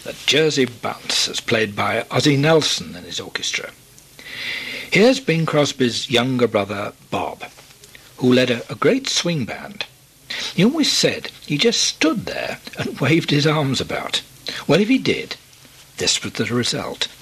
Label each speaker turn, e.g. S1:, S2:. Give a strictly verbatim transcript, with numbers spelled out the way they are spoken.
S1: the Jersey Bounce, as played by Ozzie Nelson and his orchestra. Here's Bing Crosby's younger brother, Bob, who led a, a great swing band. He always said he just stood there and waved his arms about. Well, if he did, this was the result.